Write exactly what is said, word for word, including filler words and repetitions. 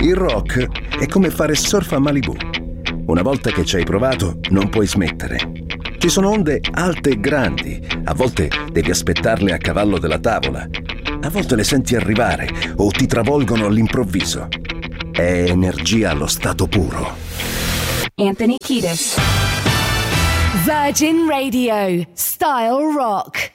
Il rock è come fare surf a Malibu. Una volta che ci hai provato, non puoi smettere. Ci sono onde alte e grandi, a volte devi aspettarle a cavallo della tavola, a volte le senti arrivare o ti travolgono all'improvviso. È energia allo stato puro. Anthony Kiedis. Virgin Radio, Style Rock.